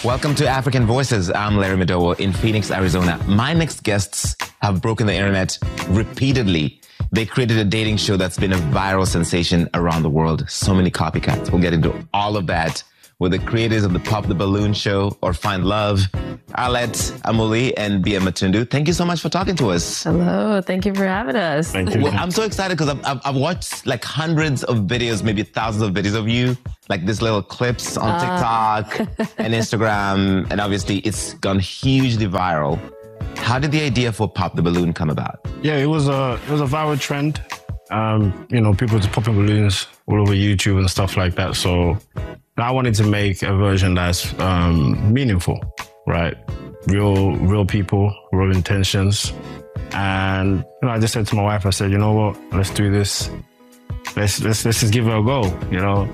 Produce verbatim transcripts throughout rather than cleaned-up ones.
Welcome to African Voices. I'm Larry Madowo in Phoenix, Arizona. My next guests have broken the internet repeatedly. They created a dating show that's been a viral sensation around the world. So many copycats. We'll get into all of that with the creators of the Pop the Balloon show or Find Love, Arlette Amuli and Bia Matundu. Thank you so much for talking to us. Hello. Thank you for having us. Thank you. Well, I'm so excited because I've, I've, I've watched like hundreds of videos, maybe thousands of videos of you, like these little clips on uh. TikTok and Instagram. And obviously it's gone hugely viral. How did the idea for Pop the Balloon come about? Yeah, it was a, it was a viral trend. Um, you know, people just popping balloons all over YouTube and stuff like that. So I wanted to make a version that's um, meaningful, right? Real, real people, real intentions. And you know, I just said to my wife, I said, you know what? Let's do this. Let's let's let's just give it a go. You know,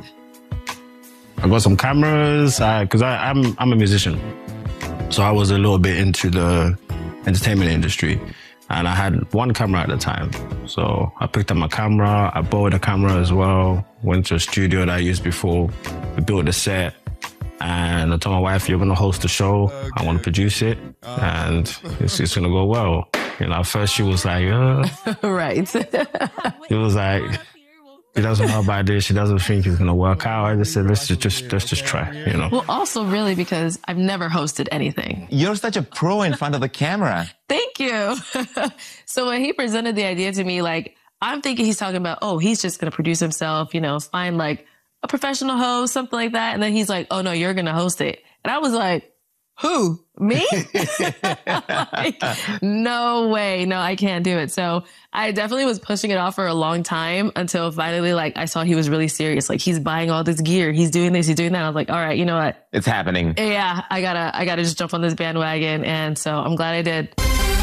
I got some cameras because I, I I'm I'm a musician, so I was a little bit into the entertainment industry. And I had one camera at the time. So I picked up my camera, I borrowed a camera as well, went to a studio that I used before, we built the set, and I told my wife, you're gonna host the show, I wanna produce it, and it's, it's gonna go well. You know, at first she was like, uh. Right. It was like, she doesn't know about this, she doesn't think it's gonna work out. I just said, let's just, just let's just try, you know. Well, also really because I've never hosted anything. You're such a pro in front of the camera. Thank you. So when he presented the idea to me, like, I'm thinking he's talking about, oh, he's just gonna produce himself, you know, find like a professional host, something like that. And then he's like, oh no, you're gonna host it. And I was like, who? Me? Like, no way. No, I can't do it. So I definitely was pushing it off for a long time until finally, like, I saw he was really serious. Like, he's buying all this gear. He's doing this. He's doing that. I was like, all right, you know what? It's happening. Yeah, I gotta, I gotta just jump on this bandwagon. And so I'm glad I did.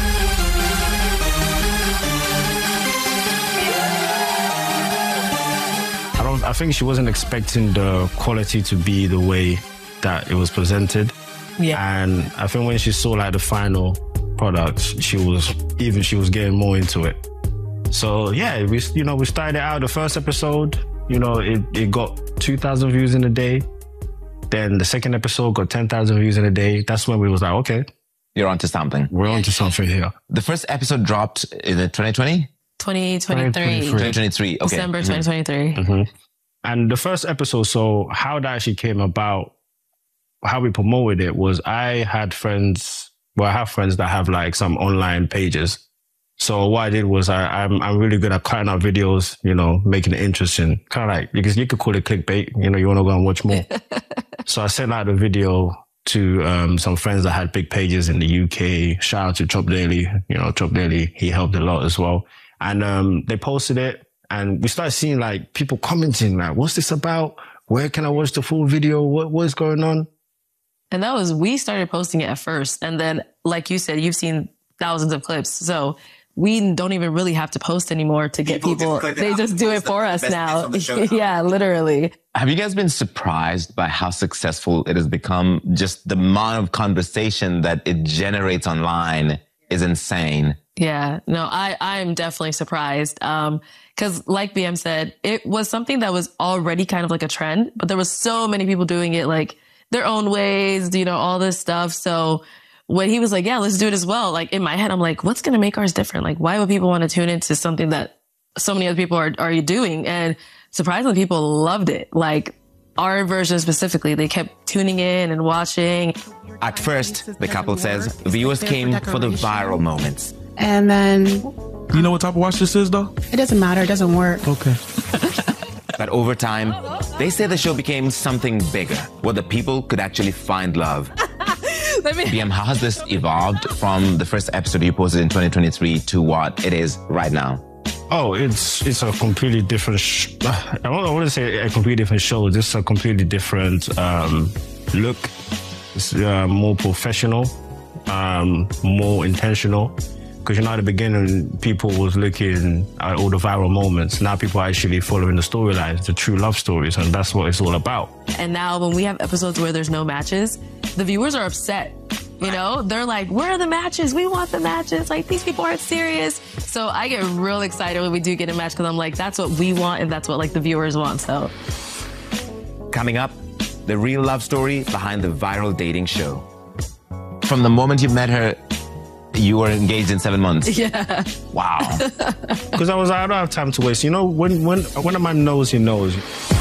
I don't, I think she wasn't expecting the quality to be the way that it was presented. Yeah. And I think when she saw like the final product, she was even she was getting more into it. So yeah, we you know we started out the first episode. You know it it got two thousand views in a day. Then the second episode got ten thousand views in a day. That's when we was like, okay, you're onto something. We're onto something here. The first episode dropped in twenty twenty. twenty twenty-three. twenty twenty-three. Okay. December twenty twenty-three. Mm-hmm. And the first episode. So how that actually came about. How we promoted it was I had friends, well, I have friends that have like some online pages. So what I did was I, I'm, I'm really good at cutting out videos, you know, making it interesting. Kind of like, because you could call it clickbait, you know, you want to go and watch more. So I sent out a video to um, some friends that had big pages in the U K. Shout out to Chop Daily, you know, Chop Daily, he helped a lot as well. And um, they posted it and we started seeing like people commenting like, what's this about? Where can I watch the full video? What What's going on? And that was, we started posting it at first. And then, like you said, you've seen thousands of clips. So we don't even really have to post anymore to get people. people they just do it for us now. Yeah, literally. Have you guys been surprised by how successful it has become? Just the amount of conversation that it generates online is insane. Yeah, no, I, I'm definitely surprised. Um, cause like B M said, it was something that was already kind of like a trend, but there was so many people doing it like their own ways, you know, all this stuff. So when he was like, yeah, let's do it as well. Like in my head, I'm like, what's going to make ours different? Like, why would people want to tune into something that so many other people are, are doing? And surprisingly, people loved it. Like our version specifically, they kept tuning in and watching. At first, the couple says viewers came for the viral moments. And then... You know what type of watch this is, though? It doesn't matter. It doesn't work. Okay. But over time, they say the show became something bigger, where the people could actually find love. Let me... B M, how has this evolved from the first episode you posted in twenty twenty-three to what it is right now? Oh, it's it's a completely different... Sh- I don't want to say a completely different show. This is a completely different um, look. It's uh, more professional, um, more intentional. Because, you know, at the beginning, people was looking at all the viral moments. Now people are actually following the storylines, the true love stories, and that's what it's all about. And now when we have episodes where there's no matches, the viewers are upset. You know, they're like, where are the matches? We want the matches. Like, these people aren't serious. So I get real excited when we do get a match because I'm like, that's what we want and that's what, like, the viewers want, so. Coming up, the real love story behind the viral dating show. From the moment you met her, you were engaged in seven months. Yeah. Wow. Because I was like, I don't have time to waste. You know, when when when a man knows, he knows.